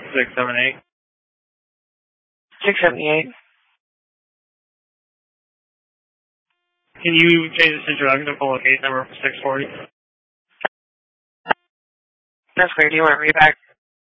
678. 678. Can you change this introduction to full case number for 640? That's clear. Do you want to read back